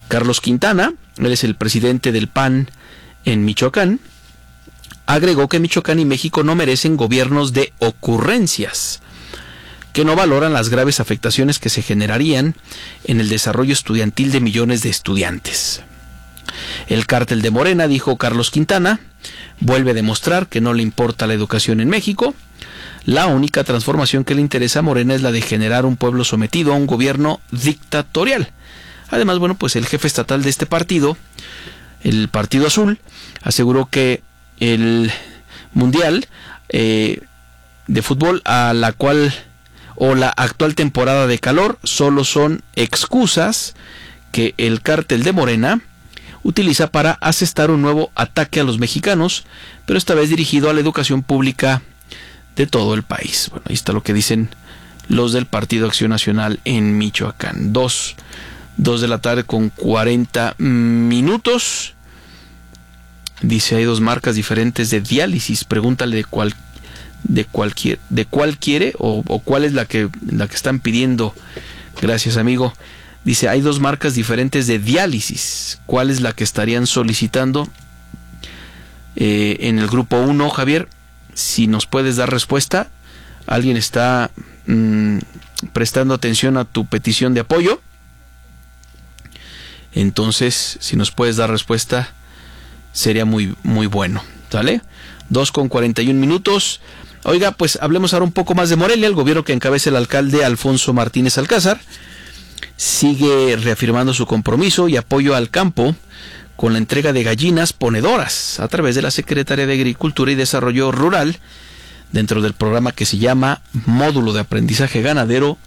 Carlos Quintana, él es el presidente del PAN en Michoacán, agregó que Michoacán y México no merecen gobiernos de ocurrencias, que no valoran las graves afectaciones que se generarían en el desarrollo estudiantil de millones de estudiantes. El cártel de Morena, dijo Carlos Quintana, vuelve a demostrar que no le importa la educación en México. La única transformación que le interesa a Morena es la de generar un pueblo sometido a un gobierno dictatorial. Además, bueno, pues el jefe estatal de este partido, el Partido Azul, aseguró que el Mundial de fútbol a la cual o la actual temporada de calor solo son excusas que el cártel de Morena utiliza para asestar un nuevo ataque a los mexicanos, pero esta vez dirigido a la educación pública de todo el país. Bueno, ahí está lo que dicen los del Partido Acción Nacional en Michoacán. 2 de la tarde con 40 minutos. Dice, hay 2 marcas diferentes de diálisis. Pregúntale de cuál quiere o cuál es la que están pidiendo. Gracias, amigo. Dice, hay 2 marcas diferentes de diálisis. ¿Cuál es la que estarían solicitando? En el grupo 1, Javier, si nos puedes dar respuesta. Alguien está prestando atención a tu petición de apoyo. Entonces, si nos puedes dar respuesta, sería muy, muy bueno. ¿Sale? 2:41. Oiga, pues hablemos ahora un poco más de Morelia. El gobierno que encabeza el alcalde Alfonso Martínez Alcázar sigue reafirmando su compromiso y apoyo al campo con la entrega de gallinas ponedoras a través de la Secretaría de Agricultura y Desarrollo Rural dentro del programa que se llama Módulo de Aprendizaje Ganadero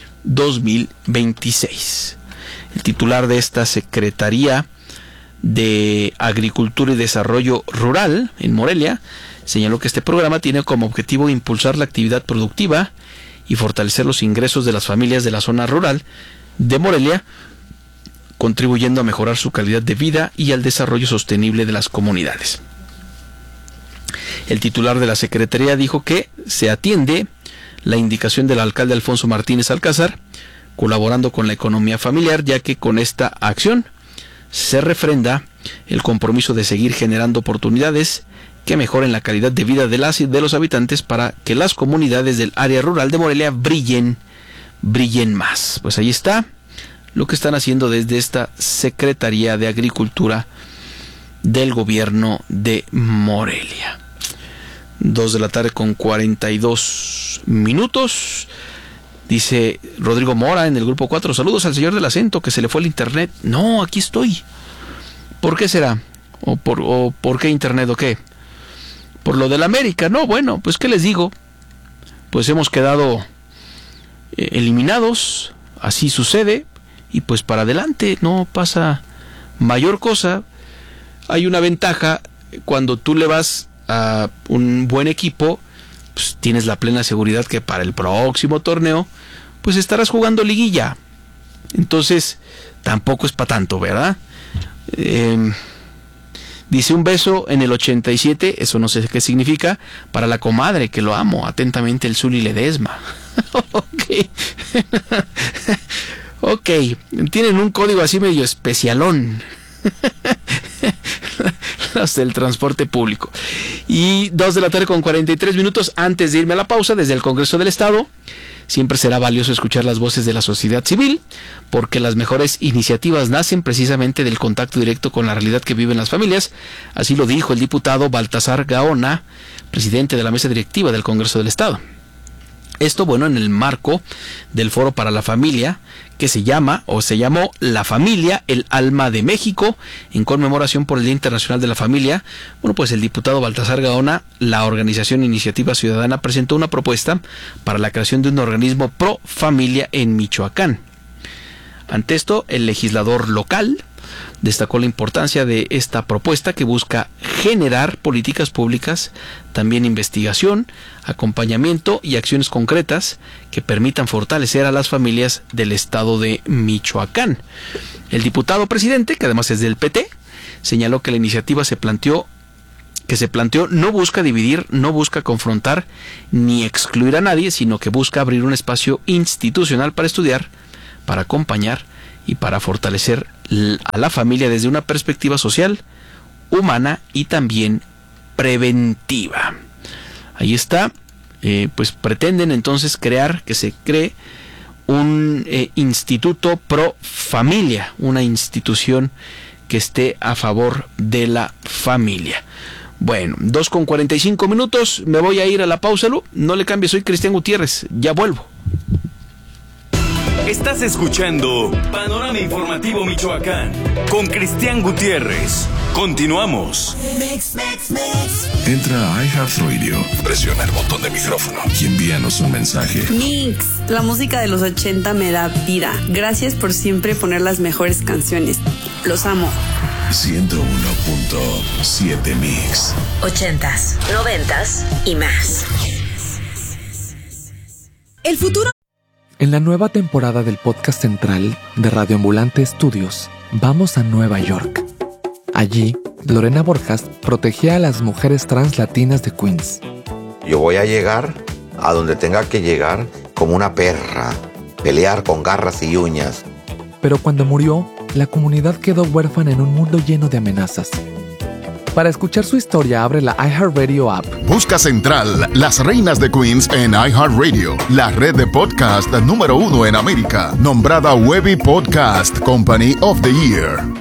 2026. El titular de esta Secretaría de Agricultura y Desarrollo Rural en Morelia señaló que este programa tiene como objetivo impulsar la actividad productiva y fortalecer los ingresos de las familias de la zona rural de Morelia, contribuyendo a mejorar su calidad de vida y al desarrollo sostenible de las comunidades. El titular de la Secretaría dijo que se atiende la indicación del alcalde Alfonso Martínez Alcázar, colaborando con la economía familiar, ya que con esta acción se refrenda el compromiso de seguir generando oportunidades que mejoren la calidad de vida de los habitantes para que las comunidades del área rural de Morelia brillen más. Pues ahí está lo que están haciendo desde esta Secretaría de Agricultura del gobierno de Morelia. 2 de la tarde con 42 minutos. Dice Rodrigo Mora en el grupo 4, saludos al señor del acento, que se le fue el internet. No, aquí estoy. ¿Por qué será? ¿O por qué internet o qué? Por lo del América. No, bueno, pues ¿qué les digo? Pues hemos quedado eliminados, así sucede, y pues para adelante, no pasa mayor cosa. Hay una ventaja cuando tú le vas a un buen equipo, pues tienes la plena seguridad que para el próximo torneo pues estarás jugando liguilla. Entonces tampoco es para tanto, ¿verdad? Dice, un beso en el 87, eso no sé qué significa, para la comadre, que lo amo, atentamente el Zuli Ledesma. Ok, tienen un código así medio especialón. Los del transporte público. Y 2 de la tarde con 43 minutos. Antes de irme a la pausa, desde el Congreso del Estado, siempre será valioso escuchar las voces de la sociedad civil, porque las mejores iniciativas nacen precisamente del contacto directo con la realidad que viven las familias. Así lo dijo el diputado Baltasar Gaona, presidente de la mesa directiva del Congreso del Estado. Esto, bueno, en el marco del Foro para la Familia, que se llamó La Familia, el Alma de México, en conmemoración por el Día Internacional de la Familia. Bueno, pues el diputado Baltasar Gaona, la organización Iniciativa Ciudadana, presentó una propuesta para la creación de un organismo pro familia en Michoacán. Ante esto, el legislador local destacó la importancia de esta propuesta, que busca generar políticas públicas, también investigación, acompañamiento y acciones concretas que permitan fortalecer a las familias del estado de Michoacán. El diputado presidente, que además es del PT, señaló que la iniciativa que se planteó no busca dividir, no busca confrontar ni excluir a nadie, sino que busca abrir un espacio institucional para estudiar, para acompañar y para fortalecer a la familia desde una perspectiva social, humana y también preventiva. Ahí está. Pues pretenden entonces que se cree un instituto pro familia, una institución que esté a favor de la familia. Bueno, 2:45, me voy a ir a la pausa, Lu. No le cambies, soy Cristian Gutiérrez, ya vuelvo. Estás escuchando Panorama Informativo Michoacán con Cristian Gutiérrez. Continuamos. Entra a iHeartRadio, presiona el botón de micrófono y envíanos un mensaje. Mix, la música de los 80 me da vida. Gracias por siempre poner las mejores canciones. Los amo. 101.7 Mix. 80s, 90s y más. El futuro. En la nueva temporada del podcast central de Radio Ambulante Estudios, vamos a Nueva York. Allí, Lorena Borjas protegía a las mujeres trans latinas de Queens. Yo voy a llegar a donde tenga que llegar como una perra, pelear con garras y uñas. Pero cuando murió, la comunidad quedó huérfana en un mundo lleno de amenazas. Para escuchar su historia, abre la iHeartRadio app. Busca Central, Las Reinas de Queens en iHeartRadio, la red de podcast número 1 en América, nombrada Webby Podcast Company of the Year.